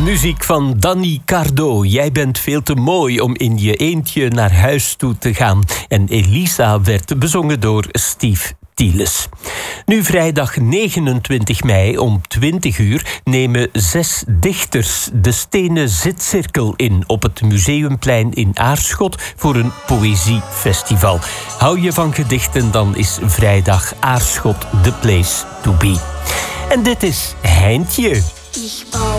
Muziek van Danny Cardo. Jij bent veel te mooi om in je eentje naar huis toe te gaan. En Elisa werd bezongen door Steve Thieles. Nu vrijdag 29 mei om 20 uur nemen 6 dichters de stenen zitcirkel in op het Museumplein in Aarschot voor een poëziefestival. Hou je van gedichten, dan is vrijdag Aarschot the place to be. En dit is Heintje.